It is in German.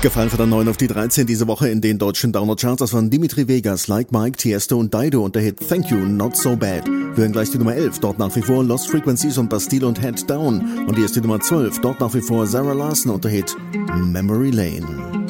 Gefallen von der 9 auf die 13 diese Woche in den deutschen Downer-Charts. Das waren Dimitri Vegas, Like Mike, Tiesto und Dido und der Hit Thank You, Not So Bad. Wir hören gleich die Nummer 11, dort nach wie vor Lost Frequencies und Bastille und Head Down. Und hier ist die Nummer 12, dort nach wie vor Sarah Larson und der Hit Memory Lane.